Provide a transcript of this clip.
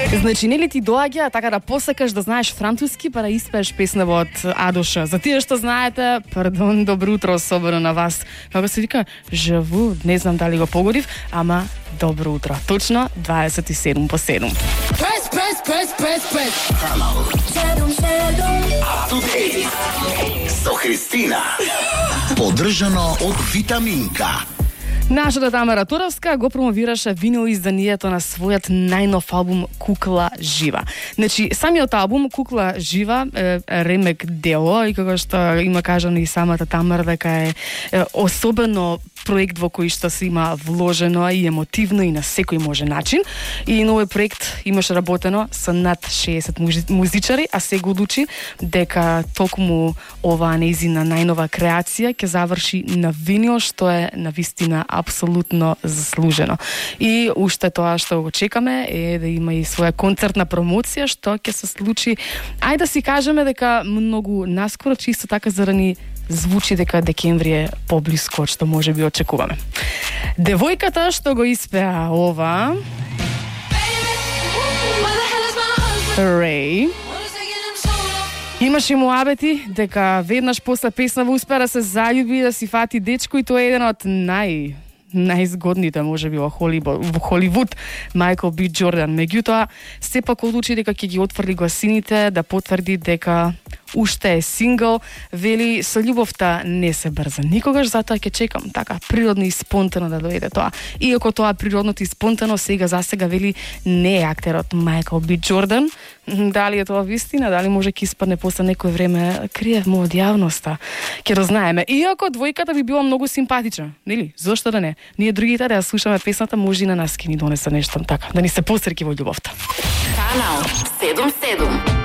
Значи, нели ти доаѓа така да посакаш да знаеш француски па да испееш песнава од А до Ш. За тие што знаете, пардон, добро утро особено на вас. Како се вика, живу, не знам дали го погодив, ама добро утро. Точно 27 по 7. Прес. Со Христина. Поддржано од Витаминка. Нашата Тамара Туровска го промовираше винил изданието на својот најнов албум Кукла жива. Значи, самиот албум Кукла жива е ремек дело и како што има кажано и самата Тамара дека е особено проект во кој што се има вложено и емотивно и на секој може начин. И новиот проект имаше работено со над 60 музичари, а се го одлучи дека токму оваа нејзина најнова креација ќе заврши на винил, што е навистина апсолутно заслужено. И уште тоа што го чекаме е да има и своја концертна промоција што ќе се случи. Ајде да си кажеме дека многу наскоро, чисто така за да ни звучи дека декември е поблиско од што може би очекуваме. Девојката што го испеа ова Рей имаше муабети дека веднаш после песнава успеа да се заљуби, да си фати дечко и тоа е еден од најзгодните може би во Холивуд, Майкл Би Џордан. Меѓутоа, сепак одлучи дека ќе ги отврли гласините, да потврди дека уште е сингл, вели со љубовта не се брза никогаш, затоа ќе чекам така природно и спонтано да дојде тоа. Иако тоа природното и спонтано сега вели не е актерот Майкл Би Џордан, дали е тоа вистина, дали може ќе испадне после некој време криевме од јавноста, ќе рознаеме. Иако двојката би била многу симпатична, нели? Зошто да не? Ние другите да ја слушаме песната, може и на нас ќе ни донесе нешто така, да ни се посреќи во љубовта. Канал 77.